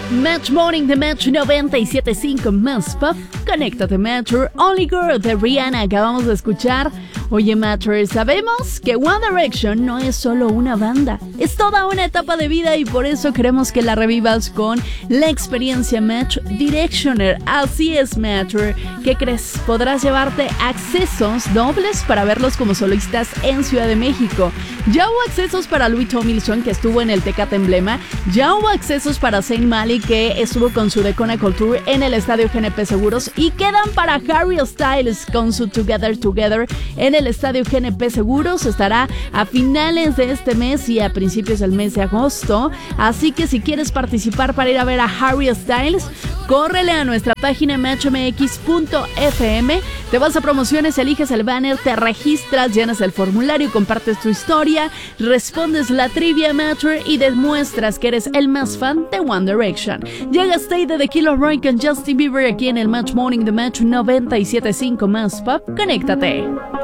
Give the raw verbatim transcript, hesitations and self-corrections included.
Match Morning de Metro noventa y siete punto cinco más pop. Conéctate Metro, Only Girl de Rihanna acabamos de escuchar. Oye Metro, sabemos que One Direction no es solo una banda, es toda una etapa de vida y por eso queremos que la revivas con la experiencia Metro Directioner. Así es Metro, ¿qué crees? Podrás llevarte accesos dobles para verlos como solistas en Ciudad de México. Ya hubo accesos para Louis Tomlinson, que estuvo en el Tecate Emblema. Ya hubo accesos para Zayn Malik, que estuvo con su Decona Culture en el Estadio G N P Seguros. Y quedan para Harry Styles con su Together Together en el Estadio G N P Seguros. Estará a finales de este mes y a principios del mes de agosto. Así que si quieres participar para ir a ver a Harry Styles, córrele a nuestra página match m x punto f m. Te vas a promociones, eliges el banner, te registras, llenas el formulario, compartes tu historia, respondes la trivia Matter y demuestras que eres el más fan de One Direction. Llega Stay de The Killer Roy con Justin Bieber aquí en el Match Morning de Match noventa y siete punto cinco más pop. Conéctate.